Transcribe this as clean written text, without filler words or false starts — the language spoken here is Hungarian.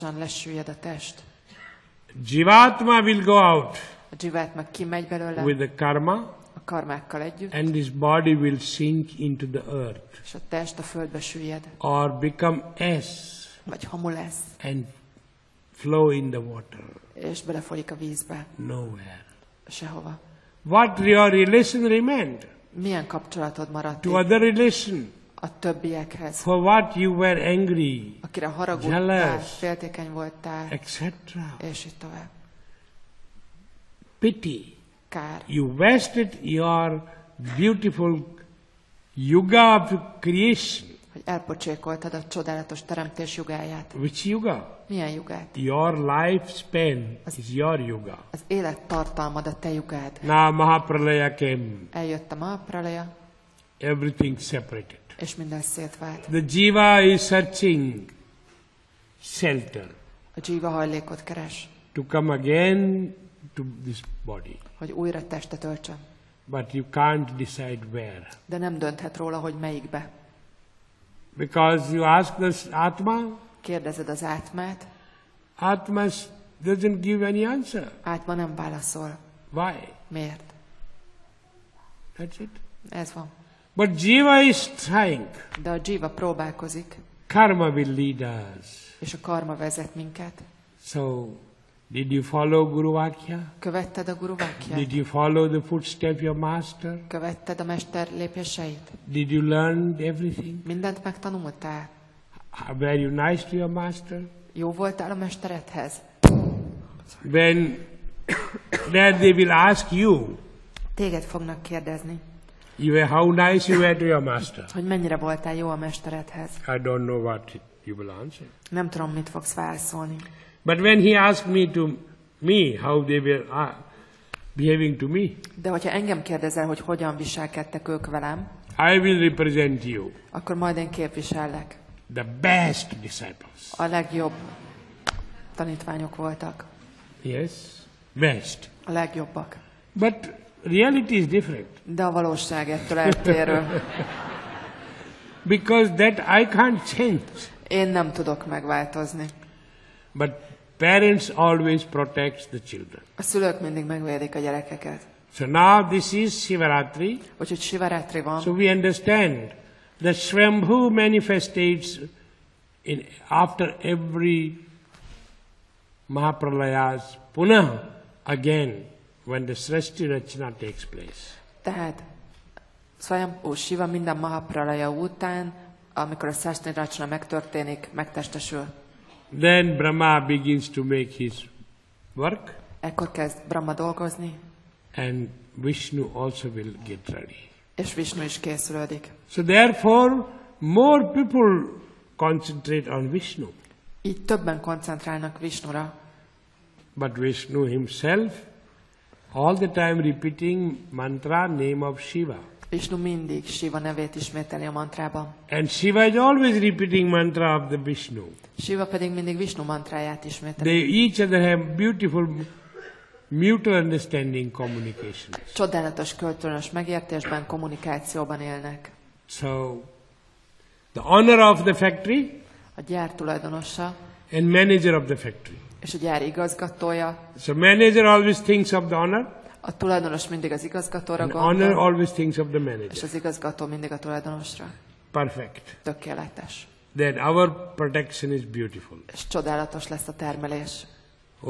lesüllyed a test. Jivatma will go out A Jivatma kimegy belőle with the karma, a karmákkal együtt, and this body will sink into the earth és a test a földbe süllyed, or become ash vagy hamu lesz, and flow in the water. és belefolyik a vízbe, Nowhere. sehova. What your relation remained Milyen kapcsolatod maradt to itt other relation? a többiekhez, For what you were angry, akire haragudtál, jealous, féltékeny voltál, etc. és így tovább. Pity. Kár. You wasted your beautiful yuga of creation. Hogy elpocsékoltad a csodálatos teremtés jugáját. Which yuga? Milyen jugát? Your lifespan is your yuga. Az élettartalmad a te jugád. Now Mahapralaya came. Eljött a Mahapralaya, Everything separated. és minden szétvált. The jiva is searching shelter A Jiva hajlékot keres, to come again to this body. hogy újra testet öltsön. But you can't decide where. De nem dönthet róla, hogy melyikbe. Because you ask this Atma, Kérdezed az átmát, Atma doesn't give any answer. átma nem válaszol. Why? Miért? That's it. Ez van. But jiva is trying. De a Jiva próbálkozik, Karma will lead us. és a karma vezet minket. So, did you follow Guru Vakya? Követted a Guru Vákját? Did you follow the footsteps of your master? Követted a mester lépéseit? Did you learn everything? Mindent megtanultál? Were you nice to your master? Jó voltál a mesteredhez? When then they will ask you, Téged fognak kérdezni, how nice you were to your master. hogy mennyire voltál jó a mesteredhez. I don't know what you will answer. Nem tudom, mit fogsz válaszolni. But when he asked me how they were behaving to me, De hogyha engem kérdezel, hogy hogyan viselkedtek ők velem, I will represent you, akkor majd én képvisellek. the best disciples. A legjobb tanítványok voltak. Yes, best. A legjobbak. But reality is different. De a valóság ettől eltérő. Because that I can't change. Én nem tudok megváltozni. But parents always protect the children. A szülők mindig megvédik a gyerekeket. So now this is Shivaratri. Úgyhogy Sivaratri van. So we understand that Swambhu manifestates after every Mahapralayas punah again when the Srishti Rachana takes place. Tehát Swayambhu Shiva minden Mahapralaya után, amikor a Srishti Rachana megtörténik, megtestesül. Then Brahma begins to make his work, Ekkor kezd Brahma dolgozni, and Vishnu also will get ready. és Vishnu is készülődik. So therefore, more people concentrate on Vishnu. Így többen koncentrálnak Vishnura, But Vishnu himself, all the time repeating mantra, name of Shiva. Vishnu mindig Shiva nevét ismételi a mantrában. And Shiva is always repeating mantra of the Vishnu. Shiva pedig mindig Vishnu mantráját ismételi. They each other have beautiful mutual understanding communications. Csodálatos kölcsönös megértésben, kommunikációban élnek. So, the owner of the factory A gyár tulajdonosa and manager of the factory. és a gyár igazgatója. So manager always thinks of the owner, A tulajdonos mindig az igazgatóra and owner gondol, always thinks of the és manager. az igazgató mindig a tulajdonosra. Perfect. Tökéletes. Then our protection is beautiful. És csodálatos lesz a termelés.